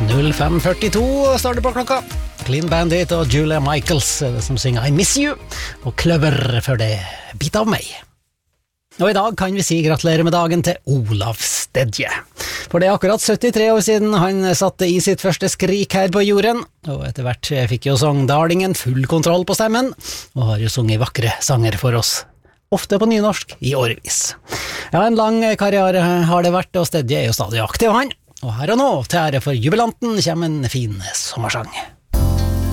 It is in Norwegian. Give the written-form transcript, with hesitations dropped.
05:42 står det på klokka. Clean Bandit og Julia Michaels som synger I Miss You, og Kløver før det Bit av meg. Og i dag kan vi si gratulerer med dagen til Olav Stedje. For det akkurat 73 år siden han satte i sitt første skrik her på jorden, og etter hvert fikk jo sangdalingen full kontroll på stemmen, og har jo sunget vakre sanger for oss, ofte på nynorsk i årevis. Ja, en lang karriere har det vært, og Stedje jo stadig aktiv han. Og her og nå, til ære for jubilanten, kommer en fin sommersang.